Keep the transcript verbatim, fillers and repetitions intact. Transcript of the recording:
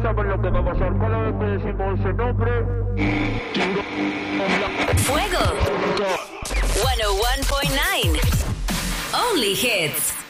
saben lo que va a pasar cada vez que decimos ese nombre. Fuego. ciento uno punto nueve. Only hits.